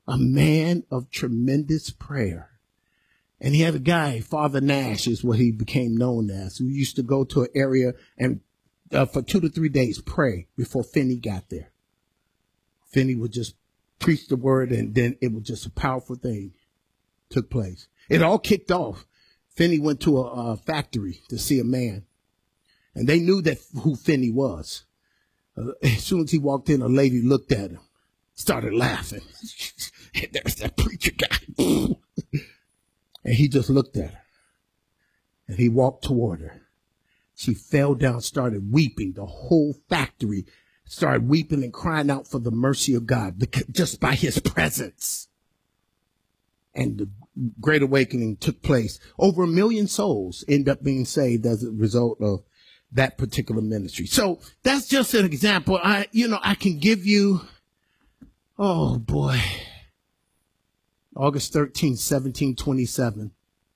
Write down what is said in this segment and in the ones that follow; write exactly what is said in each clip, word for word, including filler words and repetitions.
a man of tremendous prayer. And he had a guy, Father Nash is what he became known as, who used to go to an area and uh, for two to three days pray before Finney got there. Finney would just preach the word, and then it was just a powerful thing took place. It all kicked off. Finney went to a, a factory to see a man, and they knew that who Finney was. Uh, as soon as he walked in, a lady looked at him, started laughing. There's that preacher guy. And he just looked at her, and he walked toward her. She fell down, started weeping. The whole factory started weeping and crying out for the mercy of God just by his presence. And the Great Awakening took place. Over a million souls end up being saved as a result of that particular ministry. So that's just an example. I, you know, I can give you, oh boy, August thirteenth, seventeen twenty-seven.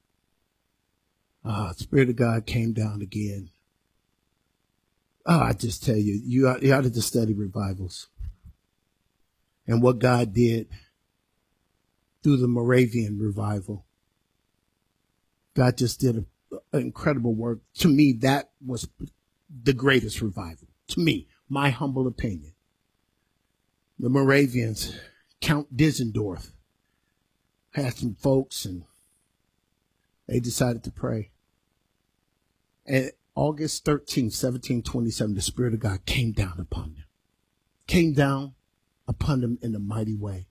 Ah, Spirit of God came down again. Oh, I just tell you, you ought, you ought to just study revivals and what God did through the Moravian revival. God just did an incredible work. To me, that was the greatest revival. To me, my humble opinion. The Moravians, Count Dizendorf, had some folks, and they decided to pray. And August thirteenth, seventeen twenty-seven, the Spirit of God came down upon them. Came down upon them in a mighty way.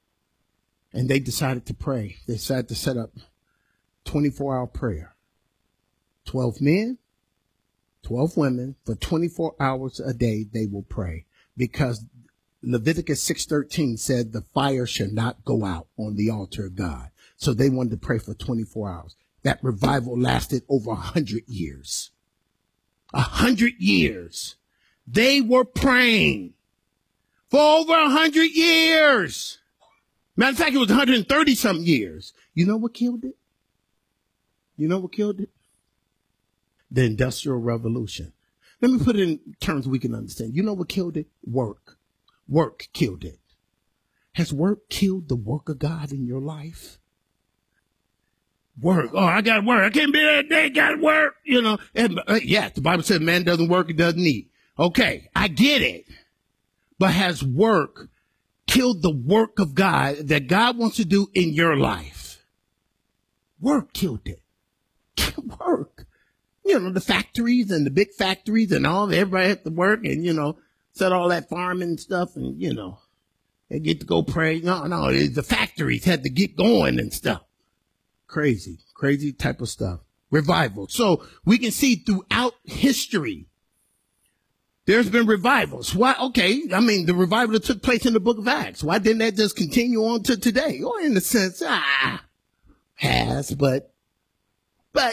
And they decided to pray. They decided to set up twenty-four hour prayer. twelve men, twelve women, for twenty-four hours a day they will pray. Because Leviticus six thirteen said the fire should not go out on the altar of God. So they wanted to pray for twenty-four hours. That revival lasted over a hundred years. A hundred years. They were praying for over a hundred years. Matter of fact, it was one hundred thirty something years. You know what killed it? You know what killed it? The Industrial Revolution. Let me put it in terms we can understand. You know what killed it? Work. Work killed it. Has work killed the work of God in your life? Work. Oh, I got to work. I can't be there today. Got to work. You know, and, uh, yeah, the Bible said man doesn't work, he doesn't eat. Okay, I get it. But has work killed the work of God that God wants to do in your life? Work killed it. Work. You know, the factories and the big factories and all, everybody had to work and, you know, set all that farming stuff and, you know, they get to go pray. No, no, the factories had to get going and stuff. Crazy, crazy type of stuff. Revival. So we can see throughout history, there's been revivals. Why? Okay. I mean, the revival that took place in the book of Acts. Why didn't that just continue on to today? Or in a sense, ah, has, but, but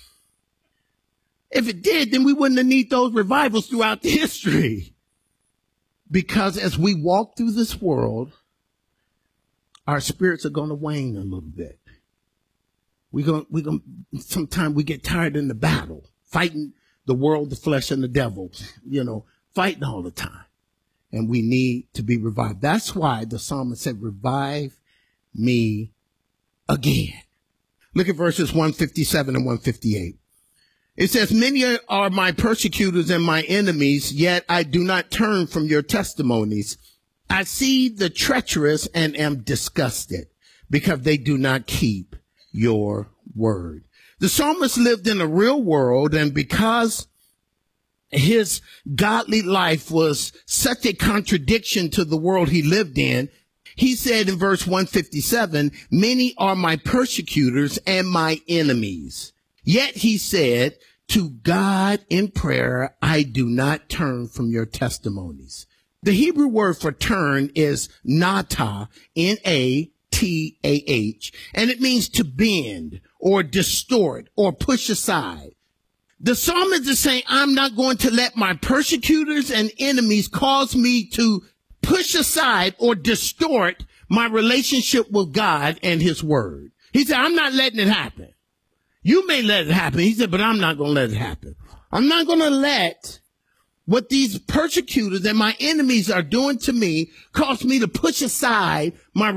if it did, then we wouldn't have need those revivals throughout the history. Because as we walk through this world, our spirits are going to wane a little bit. We're going, we're going, sometimes we get tired in the battle, fighting the world, the flesh, and the devil, you know, fighting all the time. And we need to be revived. That's why the psalmist said, revive me again. Look at verses one fifty-seven and one fifty-eight. It says, many are my persecutors and my enemies, yet I do not turn from your testimonies. I see the treacherous and am disgusted because they do not keep your word. The psalmist lived in a real world, and because his godly life was such a contradiction to the world he lived in, he said in verse one fifty-seven, many are my persecutors and my enemies. Yet he said, to God in prayer, I do not turn from your testimonies. The Hebrew word for turn is natah, N A T A H, and it means to bend or distort or push aside. The psalmist is saying, I'm not going to let my persecutors and enemies cause me to push aside or distort my relationship with God and his word. He said, I'm not letting it happen. You may let it happen. He said, but I'm not going to let it happen. I'm not going to let what these persecutors and my enemies are doing to me cause me to push aside my